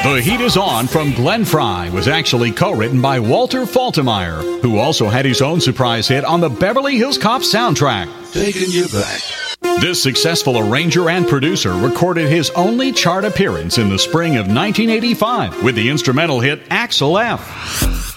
The Heat Is On from Glenn Frey was actually co-written by Walter Faltermeyer, who also had his own surprise hit on the Beverly Hills Cop soundtrack. Taking you back. This successful arranger and producer recorded his only chart appearance in the spring of 1985 with the instrumental hit Axel F.